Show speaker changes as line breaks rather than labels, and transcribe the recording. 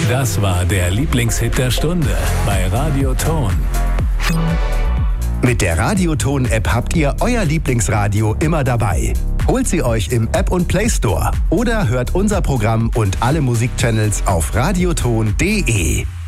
Das war der Lieblingshit der Stunde bei Radio Ton.
Mit der Radio Ton App habt ihr euer Lieblingsradio immer dabei. Holt sie euch im App und Play Store oder hört unser Programm und alle Musikchannels auf radioton.de.